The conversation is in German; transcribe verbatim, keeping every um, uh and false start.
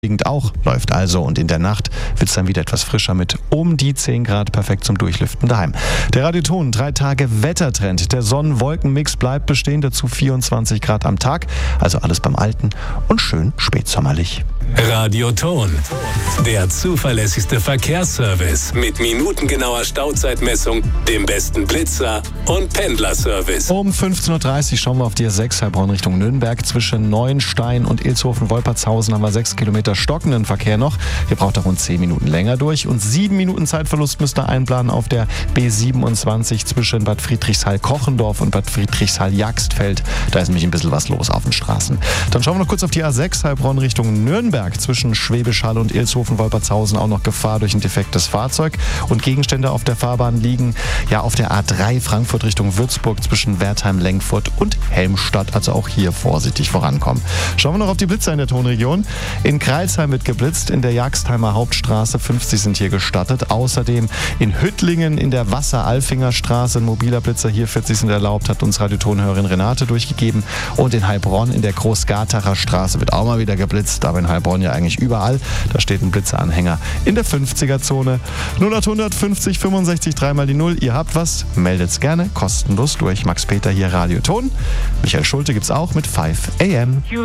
auch, läuft also, und in der Nacht wird es dann wieder etwas frischer mit um die zehn Grad, perfekt zum Durchlüften daheim. Der Radioton, drei Tage Wettertrend. Der Sonnen-Wolken-Mix bleibt bestehen, dazu vierundzwanzig Grad am Tag, also alles beim Alten und schön spätsommerlich. Radioton, der zuverlässigste Verkehrsservice mit minutengenauer Stauzeitmessung, dem besten Blitzer und Pendlerservice. Um fünfzehn Uhr dreißig schauen wir auf die A sechs Heilbronn Richtung Nürnberg. Zwischen Neuenstein und Ilshofen-Wolpertshausen haben wir sechs Kilometer stockenden Verkehr noch. Ihr braucht da rund zehn Minuten länger durch und sieben Minuten Zeitverlust müsst ihr einplanen auf der B siebenundzwanzig zwischen Bad Friedrichshall-Kochendorf und Bad Friedrichshall-Jagstfeld. Da ist nämlich ein bisschen was los auf den Straßen. Dann schauen wir noch kurz auf die A sechs Heilbronn Richtung Nürnberg. Zwischen Schwäbisch Hall und Ilshofen-Wolpertshausen auch noch Gefahr durch ein defektes Fahrzeug. Und Gegenstände auf der Fahrbahn liegen ja auf der A drei Frankfurt Richtung Würzburg zwischen Wertheim-Lengfurt und Helmstadt. Also auch hier vorsichtig vorankommen. Schauen wir noch auf die Blitzer in der Tonregion. In Kreilsheim wird geblitzt, in der Jagstheimer Hauptstraße fünfzig sind hier gestattet. Außerdem in Hüttlingen in der Wasser-Alfinger Straße ein mobiler Blitzer, hier vierzig sind erlaubt, hat uns Radiotonhörerin Renate durchgegeben. Und in Heilbronn in der Großgartacher Straße wird auch mal wieder geblitzt, aber in Heilbronn ja eigentlich überall. Da steht ein Blitzeranhänger in der fünfziger-Zone. null acht hundert fünfzig fünfundsechzig dreimal die null. Ihr habt was, meldet's gerne kostenlos durch. Max Peter hier, Radioton. Michael Schulte gibt's auch mit five a m.